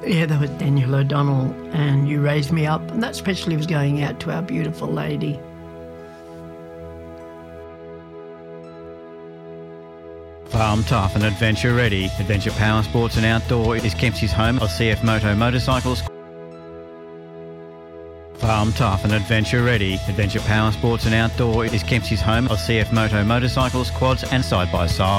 Yeah, that was Daniel O'Donnell and You Raised Me Up, and that especially was going out to our beautiful lady. Farm tough and adventure ready. Adventure Power Sports and Outdoor is Kempsey's home of CF Moto motorcycles. Farm tough and adventure ready. Adventure Power Sports and Outdoor is Kempsey's home of CF Moto motorcycles, quads and side-by-side.